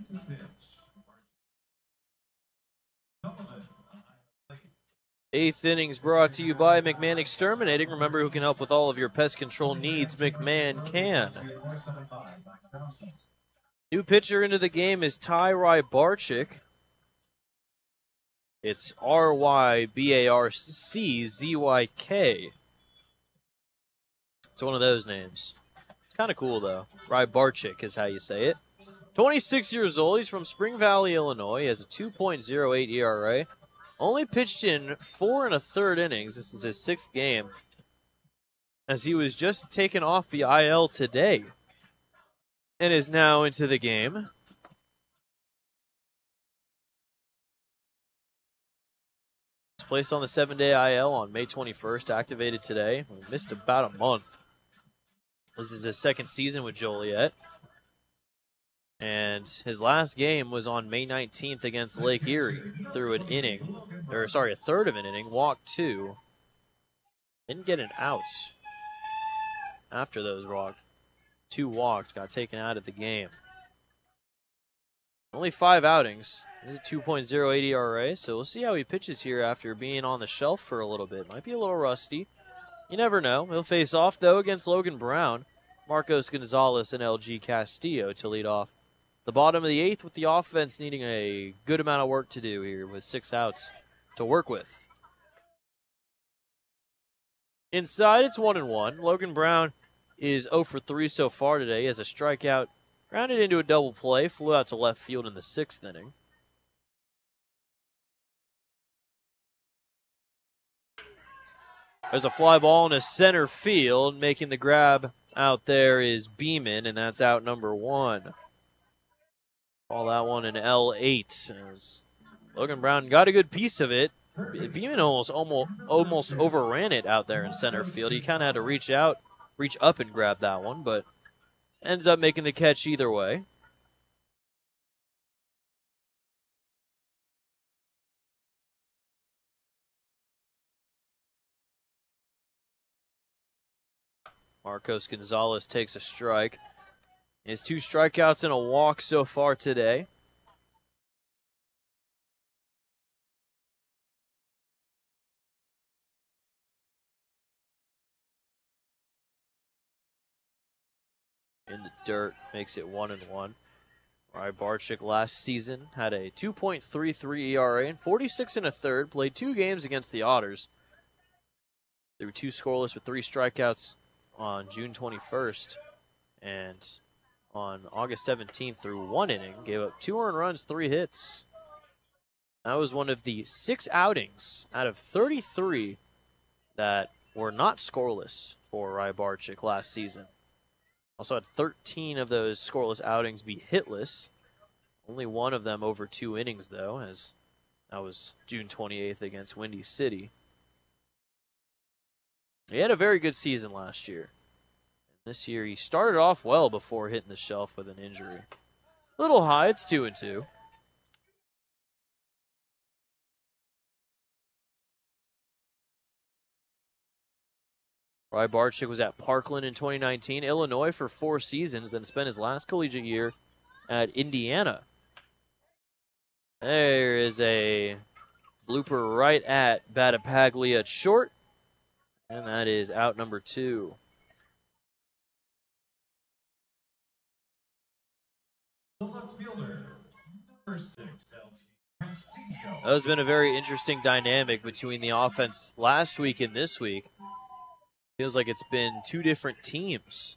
Eighth innings brought to you by McMahon Exterminating. Remember, who can help with all of your pest control needs? McMahon can. New pitcher into the game is Ty Rybarczyk. It's Rybarczyzyk. It's one of those names. It's kind of cool, though. Rybarczyk is how you say it. 26 years old. He's from Spring Valley, Illinois. He has a 2.08 ERA. Only pitched in 4 1/3 innings. This is his 6th game, as he was just taken off the IL today and is now into the game. He's placed on the 7-day IL on May 21st, activated today. We missed about a month. This is his 2nd season with Joliet. And his last game was on May 19th against Lake Erie. Through an inning, a third of an inning, walked 2. Didn't get an out after those walked. 2 walked, got taken out of the game. Only 5 outings. This is a 2.08 ERA, so we'll see how he pitches here after being on the shelf for a little bit. Might be a little rusty. You never know. He'll face off, though, against Logan Brown, Marcos Gonzalez, and LG Castillo to lead off the bottom of the 8th, with the offense needing a good amount of work to do here with 6 outs to work with. Inside, it's 1-1. Logan Brown is 0 for 3 so far today. He has a strikeout, grounded into a double play, flew out to left field in the 6th inning. There's a fly ball into center field. Making the grab out there is Beeman, and that's out number 1. Call that one an L8, as Logan Brown got a good piece of it. Beeman almost overran it out there in center field. He kind of had to reach up and grab that one, but ends up making the catch either way. Marcos Gonzalez takes a strike. He has 2 strikeouts and a walk so far today. In the dirt, makes it 1-1. Rybarczyk last season had a 2.33 ERA and 46 1/3. Played 2 games against the Otters. They were 2 scoreless with 3 strikeouts on June 21st. And on August 17th, through 1 inning, gave up 2 earned runs, 3 hits. That was one of the 6 outings out of 33 that were not scoreless for Rybarczyk last season. Also had 13 of those scoreless outings be hitless. Only 1 of them over 2 innings, though, as that was June 28th against Windy City. He had a very good season last year. This year, he started off well before hitting the shelf with an injury. A little high, it's 2-2. Rybarczyk was at Parkland in 2019, Illinois for 4 seasons, then spent his last collegiate year at Indiana. There is a blooper right at Battipaglia at short, and that is out number 2. The left fielder, number 6, Castillo. That has been a very interesting dynamic between the offense last week and this week. Feels like it's been 2 different teams.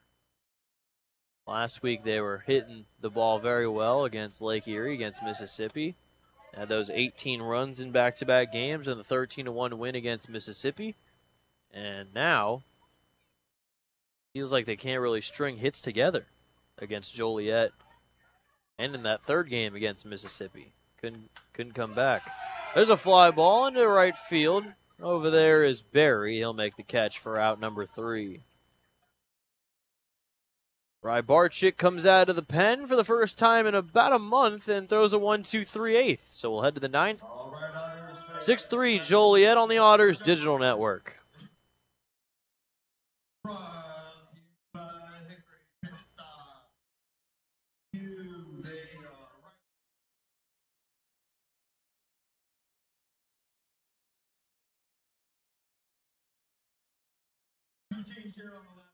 Last week they were hitting the ball very well against Lake Erie, against Mississippi. Had those 18 runs in back-to-back games and the 13-1 win against Mississippi. And now, feels like they can't really string hits together against Joliet. And in that 3rd game against Mississippi. Couldn't come back. There's a fly ball into right field. Over there is Barry. He'll make the catch for out number 3. Rybarczyk comes out of the pen for the first time in about a month and throws a 1-2-3/8. So we'll head to the 9th. 6-3 Joliet on the Otters Digital Network. He's here on the left.